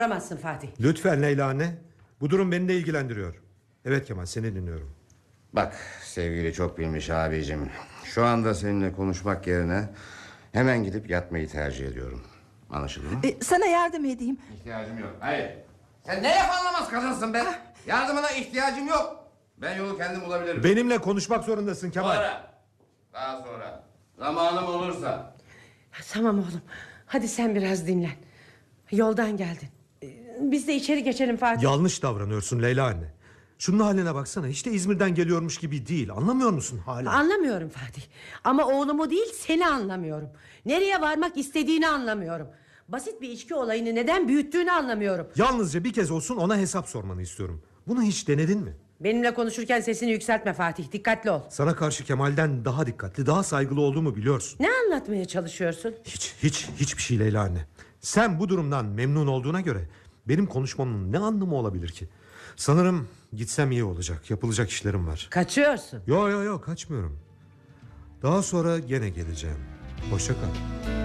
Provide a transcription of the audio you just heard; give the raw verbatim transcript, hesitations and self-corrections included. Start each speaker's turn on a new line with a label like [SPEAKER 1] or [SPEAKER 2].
[SPEAKER 1] Soramazsın Fatih.
[SPEAKER 2] Lütfen Leyla anne. Bu durum beni de ilgilendiriyor. Evet Kemal, seni dinliyorum.
[SPEAKER 3] Bak sevgili çok bilmiş abicim, şu anda seninle konuşmak yerine hemen gidip yatmayı tercih ediyorum. Anlaşıldı mı?
[SPEAKER 4] Ee, sana yardım edeyim.
[SPEAKER 3] İhtiyacım yok. Hayır. Sen ne laf anlamaz kadınsın be. Yardımına ihtiyacım yok. Ben yolu kendim bulabilirim.
[SPEAKER 2] Benimle konuşmak zorundasın Kemal.
[SPEAKER 3] Sonra. Daha sonra. Zamanım olursa.
[SPEAKER 1] Tamam oğlum. Hadi sen biraz dinlen. Yoldan geldin. Biz de içeri geçelim Fatih.
[SPEAKER 2] Yanlış davranıyorsun Leyla anne. Şunun haline baksana, hiç de İzmir'den geliyormuş gibi değil. Anlamıyor musun hala?
[SPEAKER 1] Anlamıyorum Fatih. Ama oğlumu değil, seni anlamıyorum. Nereye varmak istediğini anlamıyorum. Basit bir içki olayını neden büyüttüğünü anlamıyorum.
[SPEAKER 2] Yalnızca bir kez olsun ona hesap sormanı istiyorum. Bunu hiç denedin mi?
[SPEAKER 1] Benimle konuşurken sesini yükseltme Fatih. Dikkatli ol.
[SPEAKER 2] Sana karşı Kemal'den daha dikkatli, daha saygılı olduğumu biliyorsun.
[SPEAKER 1] Ne anlatmaya çalışıyorsun?
[SPEAKER 2] Hiç, hiç, hiçbir şey Leyla anne. Sen bu durumdan memnun olduğuna göre benim konuşmamın ne anlamı olabilir ki? Sanırım gitsem iyi olacak. Yapılacak işlerim var.
[SPEAKER 1] Kaçıyorsun.
[SPEAKER 2] Yo yo yo, kaçmıyorum. Daha sonra gene geleceğim. Hoşça kal.